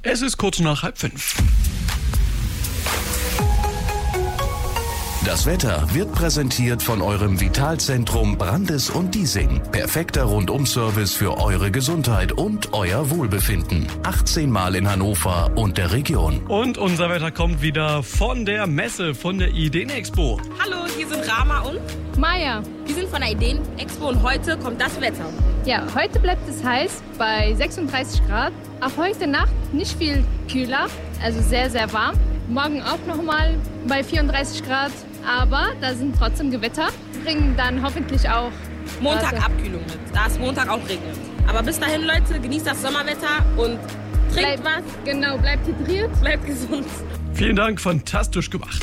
Es ist kurz nach 4:30. Das Wetter wird präsentiert von eurem Vitalzentrum Brandes und Diesing. Perfekter Rundum-Service für eure Gesundheit und euer Wohlbefinden. 18 Mal in Hannover und der Region. Und unser Wetter kommt wieder von der Messe, von der Ideenexpo. Hallo, hier sind Rama und Maja. Wir sind von der Ideenexpo und heute kommt das Wetter. Ja, heute bleibt es heiß bei 36 Grad. Auch heute Nacht nicht viel kühler, also sehr, sehr warm. Morgen auch nochmal bei 34 Grad, aber da sind trotzdem Gewitter. Bringen dann hoffentlich auch Montag Abkühlung mit, da es Montag auch regnet. Aber bis dahin, Leute, genießt das Sommerwetter und trinkt was. Genau, bleibt hydriert, bleibt gesund. Vielen Dank, fantastisch gemacht.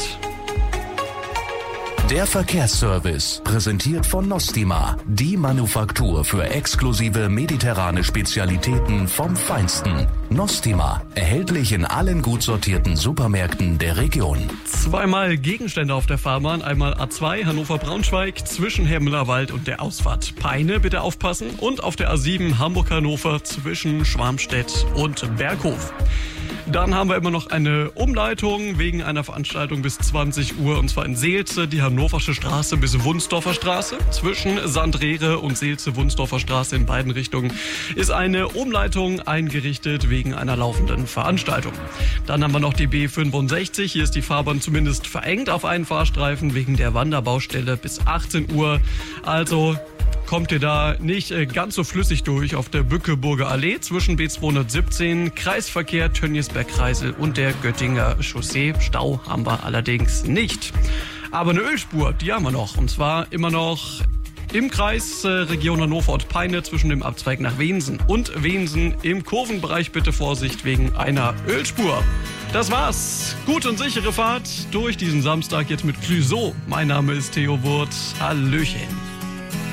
Der Verkehrsservice, präsentiert von Nostima, die Manufaktur für exklusive mediterrane Spezialitäten vom Feinsten. Nostima, erhältlich in allen gut sortierten Supermärkten der Region. Zweimal Gegenstände auf der Fahrbahn, einmal A2 Hannover-Braunschweig zwischen Hermülerwald und der Ausfahrt Peine, bitte aufpassen, und auf der A7 Hamburg-Hannover zwischen Schwarmstedt und Berghof. Dann haben wir immer noch eine Umleitung wegen einer Veranstaltung bis 20 Uhr, und zwar in Seelze, die Hannoversche Straße bis Wunsdorfer Straße. Zwischen Sandrehre und Seelze-Wunsdorfer Straße in beiden Richtungen ist eine Umleitung eingerichtet wegen einer laufenden Veranstaltung. Dann haben wir noch die B65, hier ist die Fahrbahn zumindest verengt auf einen Fahrstreifen wegen der Wanderbaustelle bis 18 Uhr. Also kommt ihr da nicht ganz so flüssig durch auf der Bückeburger Allee zwischen B217, Kreisverkehr Tönniesberg-Kreisel und der Göttinger Chaussee. Stau haben wir allerdings nicht. Aber eine Ölspur, die haben wir noch. Und zwar immer noch im Kreis Region Hannover und Peine zwischen dem Abzweig nach Wensen und Wensen. Im Kurvenbereich bitte Vorsicht wegen einer Ölspur. Das war's. Gute und sichere Fahrt durch diesen Samstag jetzt mit Clüso. Mein Name ist Theo Wurth. Hallöchen.